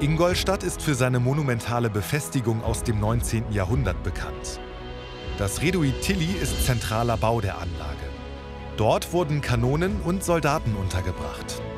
Ingolstadt ist für seine monumentale Befestigung aus dem 19. Jahrhundert bekannt. Das Reduit Tilly ist zentraler Bau der Anlage. Dort wurden Kanonen und Soldaten untergebracht.